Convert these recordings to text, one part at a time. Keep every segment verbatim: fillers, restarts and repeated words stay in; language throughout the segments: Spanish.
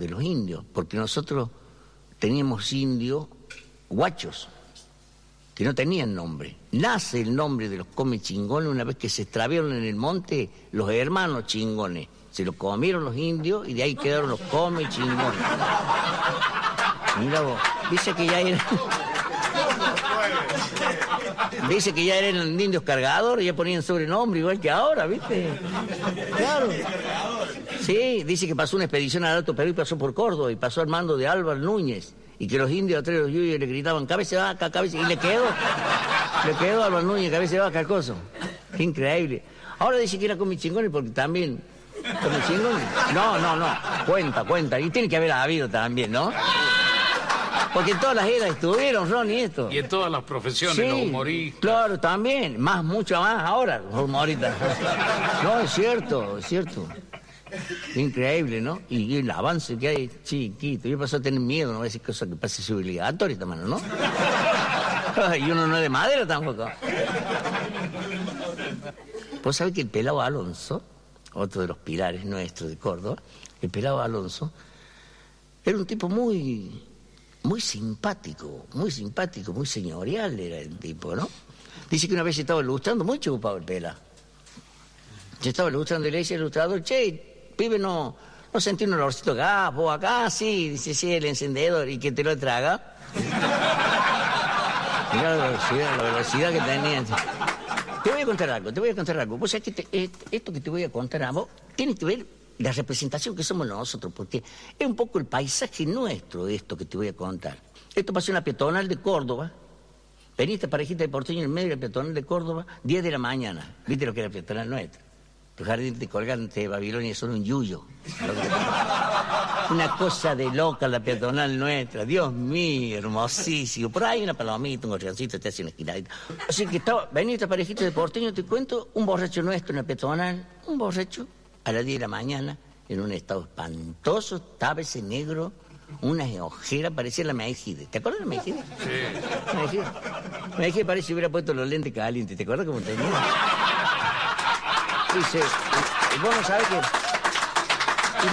de los indios, porque nosotros teníamos indios guachos, que no tenían nombre. Nace el nombre de los come chingones una vez que se extraviaron en el monte los hermanos chingones. Se los comieron los indios y de ahí quedaron los come chingones. Mira vos, dice que ya eran... Dice que ya eran indios cargadores, ya ponían sobrenombre igual que ahora, ¿viste? Claro. Sí, dice que pasó una expedición al Alto Perú y pasó por Córdoba y pasó al mando de Álvaro Núñez y que los indios atrás de los yuyos le gritaban cabeza de vaca, cabeza... Y le quedó, le quedó a Álvaro Núñez cabeza de vaca al coso. Qué increíble. Ahora dice que era come chingones porque también... ¿Come chingones? No, no, no. Cuenta, cuenta. Y tiene que haber habido también, ¿no? Porque en todas las eras estuvieron, Ronnie, esto. Y en todas las profesiones, sí, los humoristas. Claro, también. Más, mucho más ahora, los humoristas. No, es cierto, es cierto. Increíble, ¿no? Y, y el avance que hay, chiquito. Yo paso a tener miedo, no voy a decir cosas que pasen su obligatoria, esta mano, ¿no? Y uno no es de madera tampoco. ¿Vos sabés que el pelado Alonso, otro de los pilares nuestros de Córdoba, el pelado Alonso, era un tipo muy... muy simpático, muy simpático, muy señorial era el tipo, ¿no? Dice que una vez se estaba ilustrando, muy chupado el pela. Se estaba ilustrando y le dice al ilustrador, che, pibe, no, no sentí un olorcito de gas, vos acá, sí, dice, sí, el encendedor, y que te lo traga. Mirá la velocidad, la velocidad que tenía. Te voy a contar algo, te voy a contar algo. Vos sabés que te, esto que te voy a contar a vos tiene que ver la representación que somos nosotros, porque es un poco el paisaje nuestro esto que te voy a contar. Esto pasó en la peatonal de Córdoba. Venía esta parejita de porteño en el medio de la peatonal de Córdoba, diez de la mañana. ¿Viste lo que era la peatonal nuestra? Los jardines de colgantes de Babilonia son un yuyo. Una cosa de loca la peatonal nuestra. Dios mío, hermosísimo. Por ahí una palomita, un gorrioncito, te hace una esquiladita. Así que estaba, venía esta parejita de porteño, te cuento, un borracho nuestro en la peatonal, un borracho a las diez de la mañana, en un estado espantoso, estaba ese negro, una ojera, parecía la Meijide. ¿Te acuerdas de la Meijide? Sí. Meijide. Meijide parece que hubiera puesto los lentes calientes. ¿Te acuerdas cómo tenía? Dice, y vos no sabés que... Y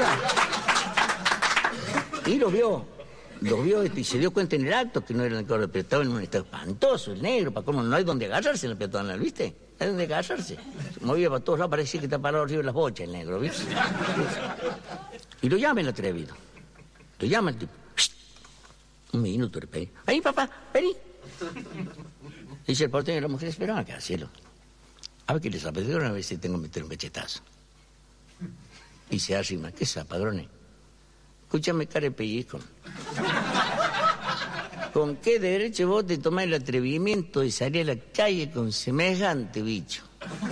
lo, y lo vio, lo vio y se dio cuenta en el acto que no era el Córdoba, pero estaba en un estado espantoso, el negro, para cómo no hay donde agarrarse en la peatonal, ¿viste? No hay donde agarrarse. Se movía para todos lados, parecía que está parado arriba de las bochas el negro, ¿viste? Y lo llama el atrevido. Lo llama el tipo. Un minuto, repente. Vení, papá, vení. Dice el porteño y la mujer, espera acá, cielo. A ver qué les apetece, a ver si tengo que meter un cachetazo. Y se arrima, ¿qué es, padrones? Escúchame, cara de pellizco. ¿Con qué derecho vos te tomás el atrevimiento de salir a la calle con semejante bicho?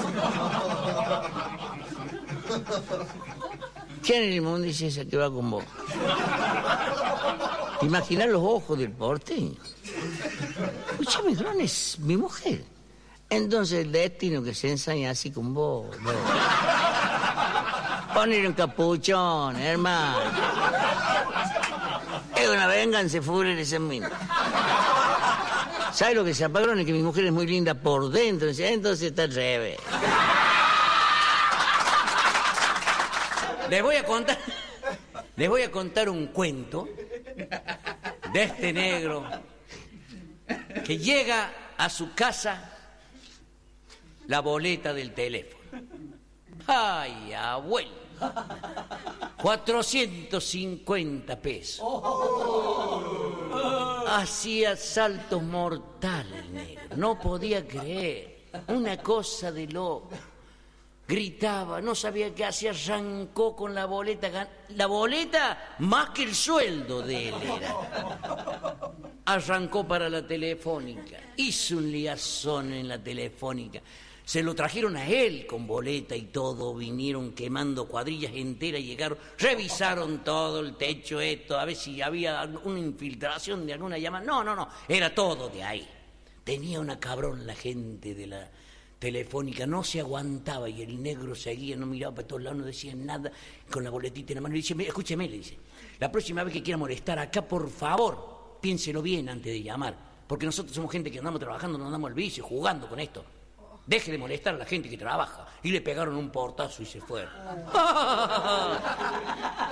¿Quién en el mundo dice esa que va con vos? ¿Te imaginás los ojos del porteño? Escúchame, Grón, es mi mujer. Entonces el destino que se ensaña así con vos. vos. Poner un capuchón, hermano. Es una venganza fúnebre ese mismo. ¿Sabes lo que se apagrón? Es que mi mujer es muy linda por dentro, entonces está al revés. Les voy a contar, les voy a contar un cuento de este negro que llega a su casa la boleta del teléfono. Ay, abuelo, cuatrocientos cincuenta pesos. Hacía saltos mortales, negro. No podía creer. Una cosa de loco. Gritaba, no sabía qué hacía, arrancó con la boleta. La boleta más que el sueldo de él era. Arrancó para la telefónica. Hizo un liazón en la telefónica. Se lo trajeron a él con boleta y todo, vinieron quemando cuadrillas enteras, llegaron, revisaron todo el techo, esto, a ver si había una infiltración de alguna llamada. No, no, no, era todo de ahí. Tenía una cabrón la gente de la telefónica, no se aguantaba y el negro seguía, no miraba para todos lados, no decía nada, con la boletita en la mano. Le dice, escúcheme, le dice, la próxima vez que quiera molestar acá, por favor, piénselo bien antes de llamar, porque nosotros somos gente que andamos trabajando, no andamos al vicio, jugando con esto. Deje de molestar a la gente que trabaja. Y le pegaron un portazo y se fueron.